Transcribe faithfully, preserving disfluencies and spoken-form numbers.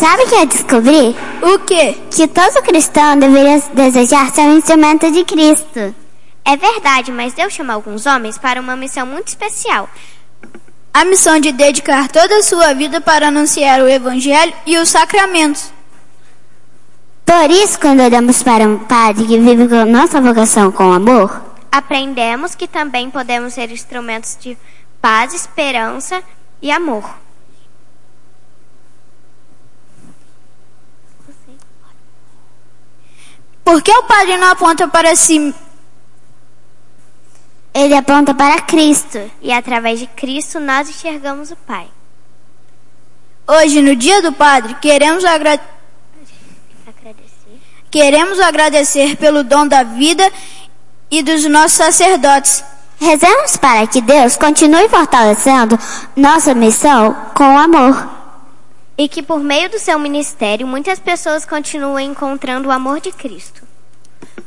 Sabe o que eu descobri? O quê? Que todo cristão deveria desejar ser um instrumento de Cristo. É verdade, mas Deus chama alguns homens para uma missão muito especial. A missão de dedicar toda a sua vida para anunciar o Evangelho e os sacramentos. Por isso, quando olhamos para um padre que vive com nossa vocação com amor, aprendemos que também podemos ser instrumentos de paz, esperança e amor. Por que o padre não aponta para si? Ele aponta para Cristo. E através de Cristo nós enxergamos o Pai. Hoje, no dia do Padre, queremos, agra... agradecer. queremos agradecer pelo dom da vida e dos nossos sacerdotes. Rezemos para que Deus continue fortalecendo nossa missão com amor. E que por meio do seu ministério muitas pessoas continuem encontrando o amor de Cristo.